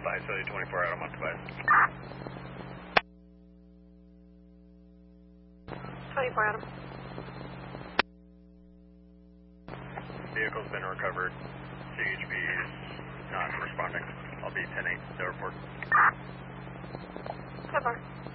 Advise, so 24 out on my device. 24 Adam. Vehicle's been recovered. CHB is not responding. I'll be 10-8, no report. Good bar.